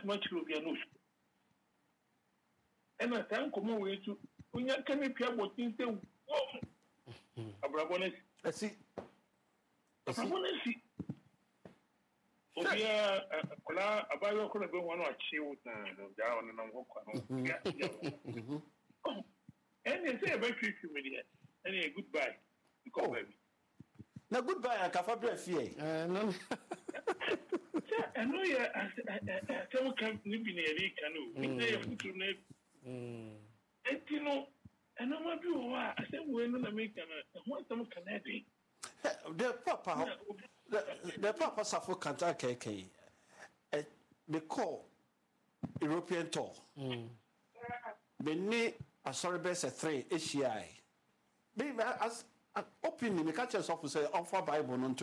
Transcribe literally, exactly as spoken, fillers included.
as much will be a no. And I thank come away to when you can be what things they want. Abrabones, I see. Abrabones. Obia, Kola, Abayo could have been one or two down and I'm walking. And they say a very few minutes. And a goodbye. Because baby. Now goodbye, I can't bless you. No. I know you are some camp living in a canoe. They have to name. And you know, and I'm not doing what I said, we're not making a one some Canadian. The papa, the papa suffer can't take they call European tour. Benny, a sorry, best a three, H C I. Baby, as an opinion, the catcher's officer offer Bible on